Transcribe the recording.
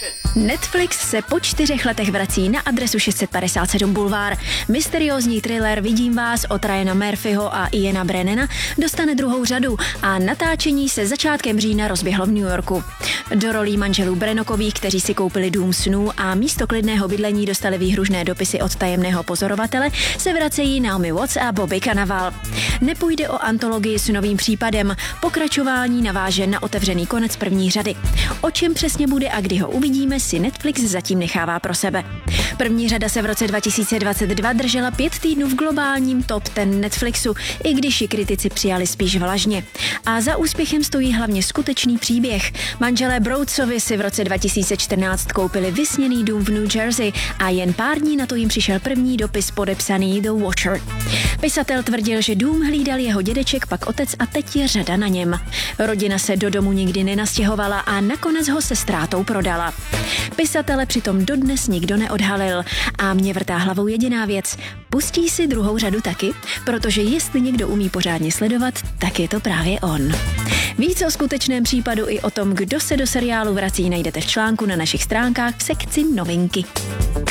Netflix se po 4 letech vrací na adresu 657 Boulevard. Mysteriózní thriller Vidím vás od Ryana Murphyho a Iana Brennana dostane druhou řadu a natáčení se začátkem října rozběhlo v New Yorku. Do rolí manželů Brennockových, kteří si koupili dům snů a místo klidného bydlení dostali výhružné dopisy od tajemného pozorovatele, se vracejí Naomi Watts a Bobby Cannavale. Nepůjde o antologii s novým případem, pokračování naváže na otevřený konec první řady. O čem přesně bude a kdy ho uvidíme, si Netflix zatím nechává pro sebe. První řada se v roce 2022 držela 5 týdnů v globálním top 10 Netflixu, i když ji kritici přijali spíš vlažně. A za úspěchem stojí hlavně skutečný příběh. Manželé Broadsovi si v roce 2014 koupili vysněný dům v New Jersey a jen pár dní na to jim přišel první dopis podepsaný The Watcher. Pisatel tvrdil, že dům hlídal jeho dědeček, pak otec a teď je řada na něm. Rodina se do domu nikdy nenastěhovala a nakonec ho se ztrátou prodala. Pisatele přitom dodnes nikdo neodhalil a mě vrtá hlavou jediná věc. Pustí si druhou řadu taky? Protože jestli někdo umí pořádně sledovat, tak je to právě on. Víc o skutečném případu i o tom, kdo se do seriálu vrací, najdete v článku na našich stránkách v sekci novinky.